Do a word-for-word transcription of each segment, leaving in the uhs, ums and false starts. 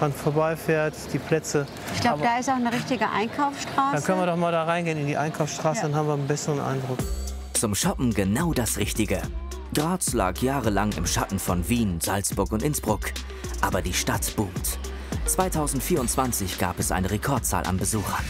dran vorbeifährt, die Plätze. Ich glaube, da ist auch eine richtige Einkaufsstraße. Dann können wir doch mal da reingehen in die Einkaufsstraße, ja. Dann haben wir einen besseren Eindruck. Zum Shoppen genau das Richtige. Graz lag jahrelang im Schatten von Wien, Salzburg und Innsbruck. Aber die Stadt boomt. zweitausendvierundzwanzig gab es eine Rekordzahl an Besuchern.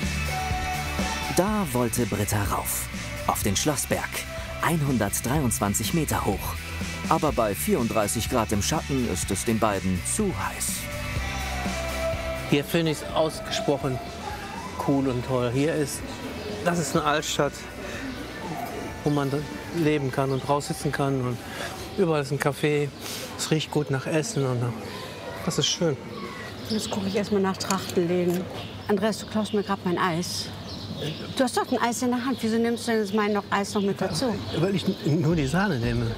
Da wollte Britta rauf. Auf den Schlossberg. hundertdreiundzwanzig Meter hoch. Aber bei vierunddreißig Grad im Schatten ist es den beiden zu heiß. Hier finde ich es ausgesprochen cool und toll. Hier ist, das ist eine Altstadt, wo man leben kann und raus sitzen kann. Und überall ist ein Café. Es riecht gut nach Essen und das ist schön. Jetzt gucke ich erstmal nach Trachtenläden. Andreas, du klaust mir gerade mein Eis. Du hast doch ein Eis in der Hand. Wieso nimmst du denn das mein noch Eis noch mit dazu? Weil ich nur die Sahne nehme.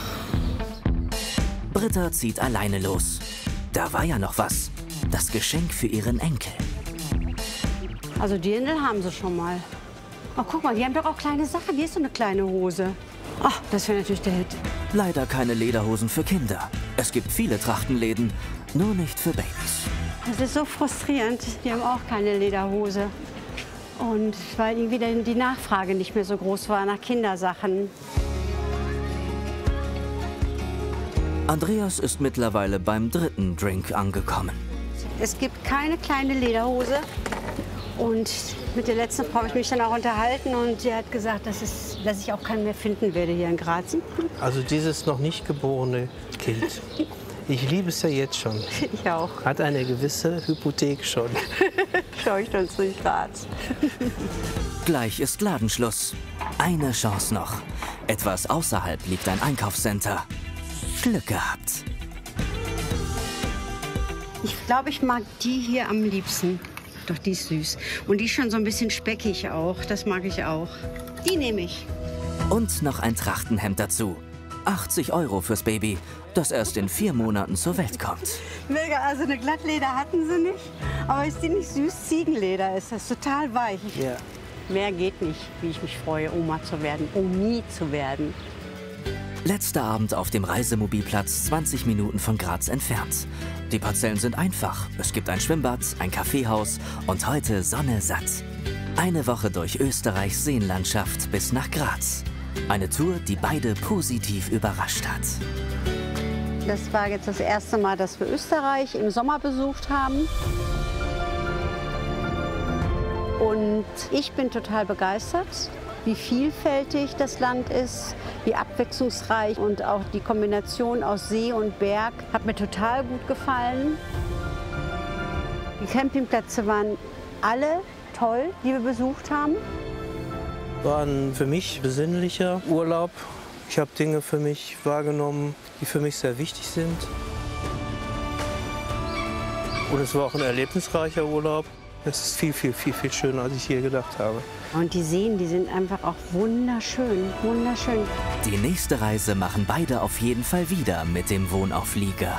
Britta zieht alleine los. Da war ja noch was. Das Geschenk für ihren Enkel. Also Dirndl haben sie schon mal. Oh, guck mal, die haben doch auch kleine Sachen. Hier ist so eine kleine Hose. Ach, das wäre natürlich der Hit. Leider keine Lederhosen für Kinder. Es gibt viele Trachtenläden, nur nicht für Babys. Das ist so frustrierend. Die haben auch keine Lederhose. Und weil irgendwie die Nachfrage nicht mehr so groß war nach Kindersachen. Andreas ist mittlerweile beim dritten Drink angekommen. Es gibt keine kleine Lederhose. Und mit der letzten Frau habe ich mich dann auch unterhalten. Und sie hat gesagt, dass, es, dass ich auch keinen mehr finden werde hier in Graz. Also dieses noch nicht geborene Kind. Ich liebe es ja jetzt schon. Ich auch. Hat eine gewisse Hypothek schon. Schau ich dann zu Graz. Gleich ist Ladenschluss. Eine Chance noch. Etwas außerhalb liegt ein Einkaufscenter. Glück gehabt. Ich glaube, ich mag die hier am liebsten. Doch die ist süß. Und die ist schon so ein bisschen speckig auch. Das mag ich auch. Die nehme ich. Und noch ein Trachtenhemd dazu. achtzig Euro fürs Baby, das erst in vier Monaten zur Welt kommt. Mega, also eine Glattleder hatten sie nicht. Aber ist die nicht süß? Ziegenleder ist das, total weich. Ja. Mehr geht nicht, wie ich mich freue, Oma zu werden, Omi zu werden. Letzter Abend auf dem Reisemobilplatz, zwanzig Minuten von Graz entfernt. Die Parzellen sind einfach. Es gibt ein Schwimmbad, ein Kaffeehaus und heute Sonne satt. Eine Woche durch Österreichs Seenlandschaft bis nach Graz. Eine Tour, die beide positiv überrascht hat. Das war jetzt das erste Mal, dass wir Österreich im Sommer besucht haben. Und ich bin total begeistert, wie vielfältig das Land ist, wie abwechslungsreich und auch die Kombination aus See und Berg hat mir total gut gefallen. Die Campingplätze waren alle toll, die wir besucht haben. War ein für mich besinnlicher Urlaub. Ich habe Dinge für mich wahrgenommen, die für mich sehr wichtig sind. Und es war auch ein erlebnisreicher Urlaub. Es ist viel, viel, viel, viel schöner, als ich je gedacht habe. Und die Seen, die sind einfach auch wunderschön, wunderschön. Die nächste Reise machen beide auf jeden Fall wieder mit dem Wohnauflieger.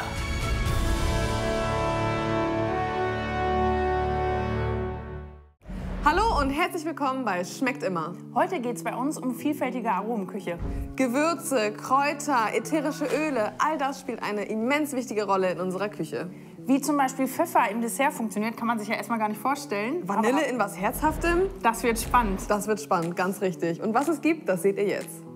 Hallo und herzlich willkommen bei Schmeckt immer. Heute geht es bei uns um vielfältige Aromenküche. Gewürze, Kräuter, ätherische Öle, all das spielt eine immens wichtige Rolle in unserer Küche. Wie zum Beispiel Pfeffer im Dessert funktioniert, kann man sich ja erstmal gar nicht vorstellen. Vanille Aber in was Herzhaftem? das wird spannend. Das wird spannend, ganz richtig. Und was es gibt, das seht ihr jetzt.